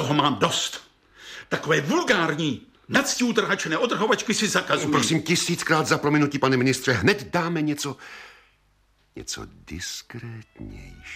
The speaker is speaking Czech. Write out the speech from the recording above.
Toho mám dost. Takové vulgární, nadstiútrhačené odrhovačky si zakazují. Prosím, 1000krát za prominutí, pane ministře, hned dáme něco diskrétnější.